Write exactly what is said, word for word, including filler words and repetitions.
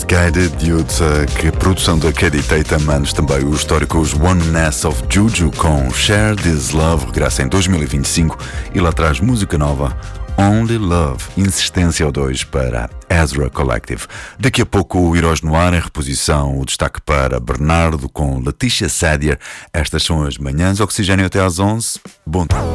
Misguided Youth, que é a produção da Katie Tatum, antes também os históricos One Ness of Juju com Share This Love, regressa em dois mil e vinte e cinco e lá traz música nova, Only Love, Insistência ao dois para Ezra Collective. Daqui a pouco o Heróis no Ar em reposição, o destaque para Bernardo com Letícia Sadier. Estas são as manhãs Oxigênio até às onze. Bom tempo.